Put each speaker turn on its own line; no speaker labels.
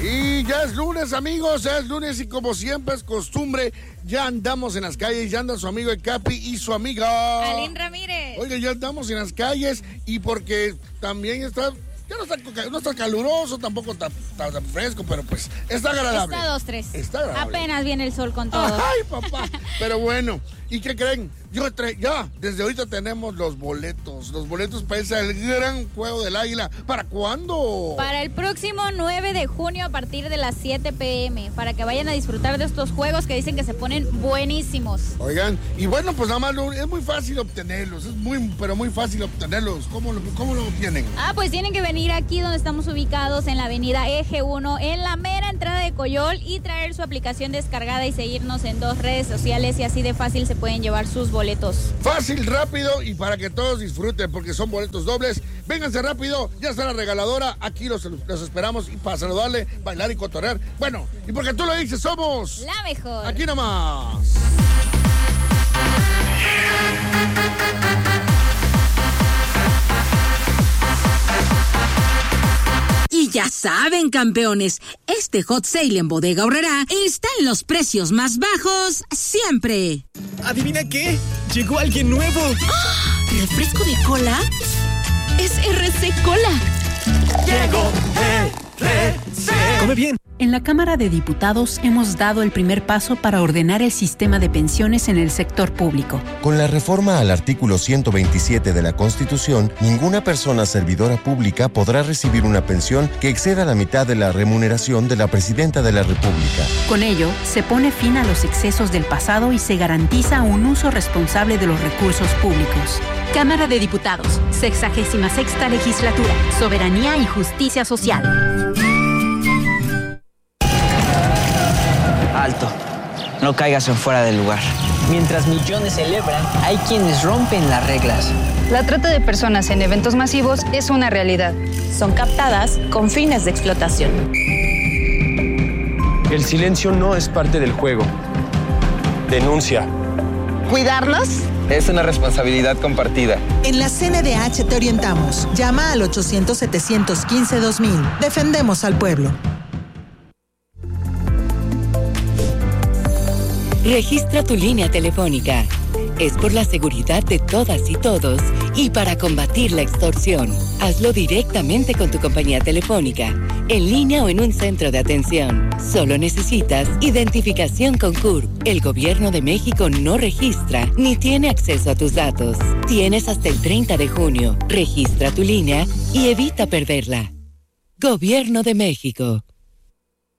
Y ya es lunes, amigos, ya es lunes y como siempre es costumbre, ya andamos en las calles, ya anda su amigo el Capi y su amiga
Alín Ramírez.
Oiga, ya andamos en las calles y porque también está, ya no está caluroso, tampoco está fresco, pero pues está agradable.
Está 2-3.
Está agradable.
Apenas viene el sol con todo.
Ay, papá. Pero bueno, ¿y qué creen? Ya, desde ahorita tenemos los boletos para el gran juego del Águila. ¿Para cuándo?
Para el próximo 9 de junio a partir de las 7 p.m. Para que vayan a disfrutar de estos juegos que dicen que se ponen buenísimos.
Oigan, y bueno, pues nada más es muy fácil obtenerlos. Es pero muy fácil obtenerlos. ¿Cómo lo obtienen?
Pues tienen que venir aquí donde estamos ubicados en la avenida Eje 1, en la mera entrada de Coyol, y traer su aplicación descargada y seguirnos en 2 redes sociales, y así de fácil se pueden llevar sus boletos.
Fácil, rápido y para que todos disfruten, porque son boletos dobles. Vénganse rápido, ya está la regaladora, aquí los esperamos y para saludarle, bailar y cotorrear. Bueno, y porque tú lo dices, somos
la mejor.
Aquí nomás.
Y ya saben, campeones, este hot sale en Bodega Aurrerá está en los precios más bajos siempre.
¿Adivina qué? Llegó alguien nuevo.
¡Oh! ¿Refresco de cola? Es RC Cola.
Llegó RC. Come bien.
En la Cámara de Diputados hemos dado el primer paso para ordenar el sistema de pensiones en el sector público.
Con la reforma al artículo 127 de la Constitución, ninguna persona servidora pública podrá recibir una pensión que exceda la mitad de la remuneración de la Presidenta de la República.
Con ello, se pone fin a los excesos del pasado y se garantiza un uso responsable de los recursos públicos.
Cámara de Diputados, 66ª Legislatura, Soberanía y Justicia Social.
Alto, no caigas en fuera del lugar. Mientras millones celebran, hay quienes rompen las reglas.
La trata de personas en eventos masivos es una realidad.
Son captadas con fines de explotación.
El silencio no es parte del juego. Denuncia.
¿Cuidarlos?
Es una responsabilidad compartida.
En la CNDH te orientamos. Llama al 800-715-2000. Defendemos al pueblo.
Registra tu línea telefónica. Es por la seguridad de todas y todos y para combatir la extorsión. Hazlo directamente con tu compañía telefónica, en línea o en un centro de atención. Solo necesitas identificación con CURP. El Gobierno de México no registra ni tiene acceso a tus datos. Tienes hasta el 30 de junio. Registra tu línea y evita perderla. Gobierno de México.